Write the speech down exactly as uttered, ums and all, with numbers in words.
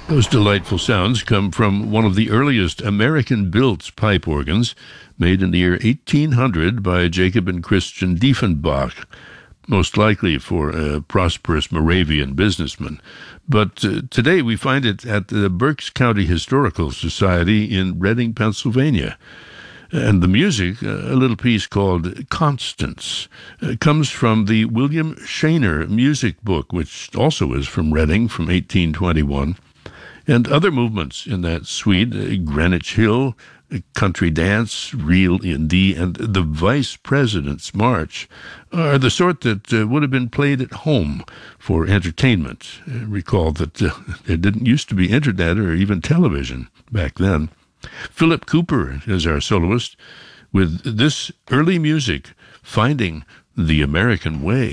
Those delightful sounds come from one of the earliest American-built pipe organs, made in the year eighteen hundred by Jacob and Christian Diefenbach, most likely for a prosperous Moravian businessman. But uh, today we find it at the Berks County Historical Society in Reading, Pennsylvania. And the music, a little piece called Constance, uh, comes from the William Shaner music book, which also is from Reading from eighteen twenty-one. And other movements in that suite, uh, Greenwich Hill, uh, Country Dance, Reel in D, and the Vice President's March are the sort that uh, would have been played at home for entertainment. Uh, recall that uh, there didn't used to be internet or even television back then. Philip Cooper is our soloist with this early music, Finding the American Way.